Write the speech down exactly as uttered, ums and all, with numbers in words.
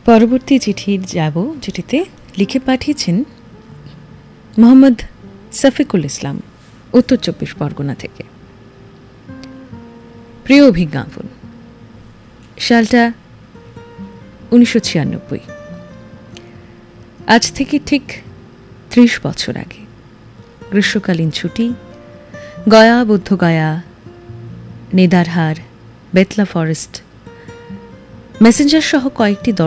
পরবর্তী চিঠি যাব, চিঠিতে লিখে পাঠিয়েছেন মোহাম্মদ শফিকুল ইসলাম, উত্তর চব্বিশ পরগনা থেকে। প্রিয় অভিজ্ঞাপন, সালটা উনিশশো ছিয়ানব্বই। আজ থেকে ঠিক ত্রিশ বছর আগে গ্রীষ্মকালীন ছুটি, গয়া, বুদ্ধগয়া, নেদারহার, বেতলা ফরেস্ট, মেসেঞ্জার সহ কয়েকটি